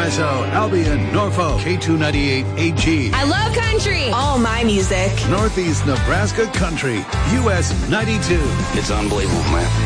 Paso, Albion, Norfolk, K298AG. I love country. All my music. Northeast Nebraska Country, US 92. It's unbelievable, man.